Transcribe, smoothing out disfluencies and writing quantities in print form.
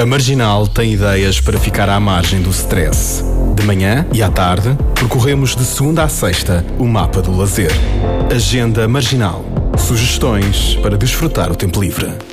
A Marginal tem ideias para ficar à margem do stress. De manhã e à tarde, percorremos de segunda à sexta o mapa do lazer. Agenda Marginal. Sugestões para desfrutar o tempo livre.